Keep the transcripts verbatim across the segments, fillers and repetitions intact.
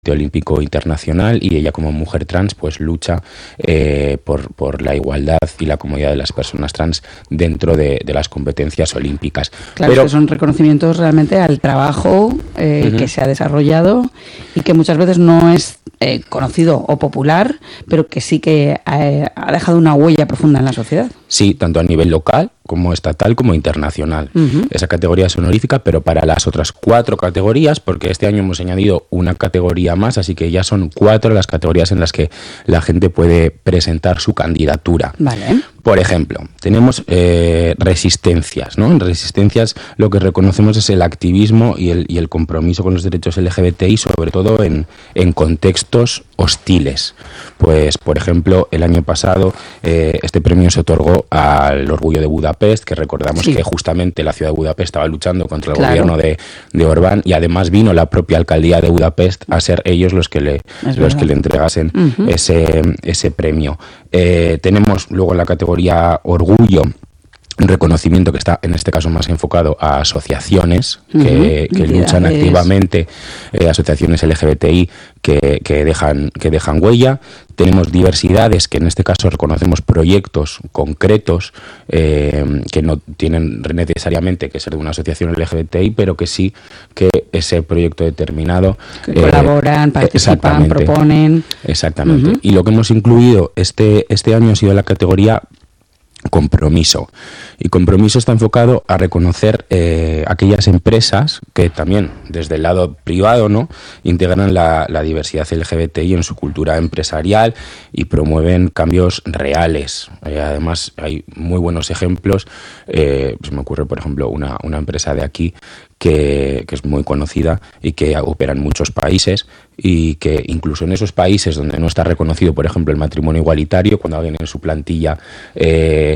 Olímpico Internacional, y ella como mujer trans pues lucha eh, por, por la igualdad y la comodidad de las personas trans dentro de, de las competencias olímpicas. Claro, Pero, que son reconocimientos realmente al trabajo eh, uh-huh. que se ha desarrollado y que muchas veces no es eh, conocido o popular, pero que sí que ha, ha dejado una huella profunda en la sociedad. Sí, tanto a nivel local como estatal como internacional. Uh-huh. Esa categoría es honorífica, pero para las otras cuatro categorías, porque este año hemos añadido una categoría más, así que ya son cuatro las categorías en las que la gente puede presentar su candidatura. Vale. Por ejemplo, tenemos eh, resistencias, ¿no? En resistencias lo que reconocemos es el activismo y el, y el compromiso con los derechos L G B T I, sobre todo en, en contextos hostiles. Pues, por ejemplo, el año pasado eh, este premio se otorgó al Orgullo de Budapest, que recordamos sí. que justamente la ciudad de Budapest estaba luchando contra el claro. gobierno de, de Orbán, y además vino la propia alcaldía de Budapest a ser ellos los que le, es los que le entregasen uh-huh. ese, ese premio. Eh, tenemos luego en la categoría Orgullo un reconocimiento que está en este caso más enfocado a asociaciones que, uh-huh. que luchan activamente, eh, asociaciones L G B T I que, que dejan que dejan huella. Tenemos diversidades, que en este caso reconocemos proyectos concretos eh, que no tienen necesariamente que ser de una asociación L G B T I, pero que sí que ese proyecto determinado que eh, colaboran, participan, proponen. Exactamente. Uh-huh. Y lo que hemos incluido este este año ha sido la categoría compromiso. Y compromiso está enfocado a reconocer eh, aquellas empresas que también desde el lado privado, ¿no?, integran la, la diversidad L G B T I en su cultura empresarial y promueven cambios reales. Eh, además hay muy buenos ejemplos. Eh, se me ocurre, por ejemplo, una, una empresa de aquí que, que es muy conocida y que opera en muchos países, y que incluso en esos países donde no está reconocido, por ejemplo, el matrimonio igualitario, cuando alguien en su plantilla eh,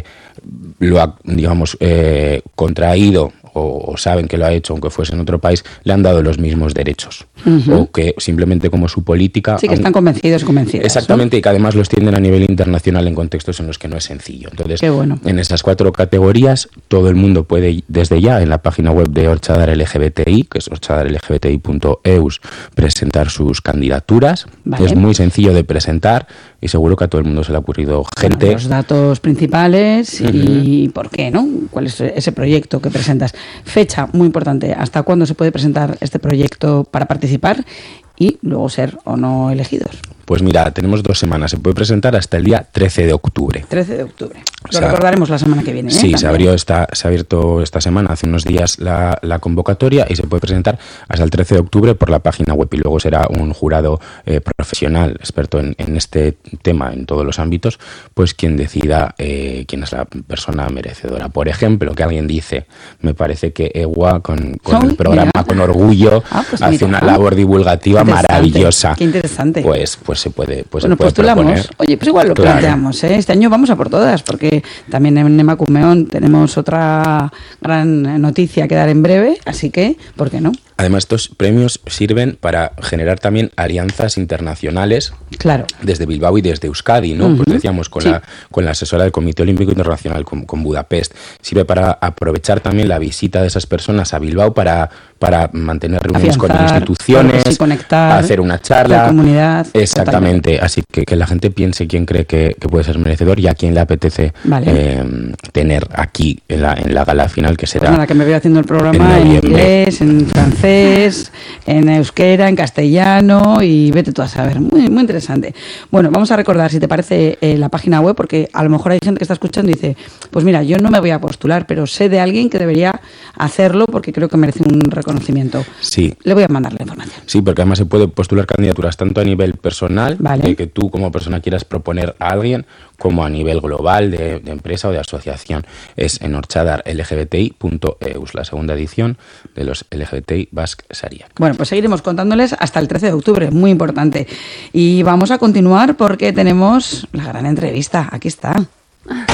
lo ha, digamos, eh, contraído o, o saben que lo ha hecho, aunque fuese en otro país, le han dado los mismos derechos. Uh-huh. O que simplemente como su política... Sí, que están convencidos y convencidas. Exactamente, ¿no? Y que además los tienden a nivel internacional en contextos en los que no es sencillo. Entonces, qué bueno. En esas cuatro categorías, todo el mundo puede, desde ya, en la página web de Orchadar L G B T I, que es orchadar L G B T I punto e u s, presentar sus candidaturas. Vale. Es muy sencillo de presentar y seguro que a todo el mundo se le ha ocurrido gente... Bueno, los datos principales uh-huh. y por qué, ¿no? ¿Cuál es ese proyecto que presentas? Fecha, muy importante. ¿Hasta cuándo se puede presentar este proyecto para participar y luego ser o no elegidos? Pues mira, tenemos dos semanas. Se puede presentar hasta el día trece de octubre. trece de octubre. Lo o sea, recordaremos la semana que viene. ¿eh? Sí, También. se abrió esta, se ha abierto esta semana, hace unos días, la, la convocatoria, y se puede presentar hasta el trece de octubre por la página web, y luego será un jurado eh, profesional, experto en, en este tema, en todos los ámbitos, pues quien decida eh, quién es la persona merecedora. Por ejemplo, que alguien dice, me parece que E W A con, con oh, el programa mira. Con Orgullo ah, pues hace mira. una labor divulgativa maravillosa. Qué interesante. Pues, pues se puede, pues bueno, se puede postulamos. proponer. Oye, pues igual lo claro. planteamos, ¿eh? Este año vamos a por todas, porque también en Emakumeon tenemos otra gran noticia que dar en breve, así que, ¿por qué no? Además, estos premios sirven para generar también alianzas internacionales, claro, desde Bilbao y desde Euskadi, ¿no? Uh-huh. Pues decíamos, con, sí. la, con la asesora del Comité Olímpico Internacional, con, con Budapest. Sirve para aprovechar también la visita de esas personas a Bilbao para, para mantener reuniones Afianzar, con instituciones, sí, conectar, hacer una charla. La comunidad. Exactamente. Totalmente. Así que que la gente piense quién cree que, que puede ser merecedor y a quién le apetece vale. eh, tener aquí en la, en la gala final, que será... Pues nada, que me voy haciendo el programa en, en inglés, en francés, en euskera, en castellano, y vete tú a saber. Muy, muy interesante. Bueno, vamos a recordar, si te parece, eh, la página web, porque a lo mejor hay gente que está escuchando y dice, pues mira, yo no me voy a postular, pero sé de alguien que debería hacerlo porque creo que merece un reconocimiento. Sí. Le voy a mandar la información. Sí, porque además se puede postular candidaturas tanto a nivel personal, vale. de que tú como persona quieras proponer a alguien, como a nivel global de, de empresa o de asociación. Es en orchadar L G B T I punto e u s, la segunda edición de los L G B T I Basque Sariak. Bueno, pues seguiremos contándoles hasta el trece de octubre, muy importante. Y vamos a continuar porque tenemos la gran entrevista. Aquí está.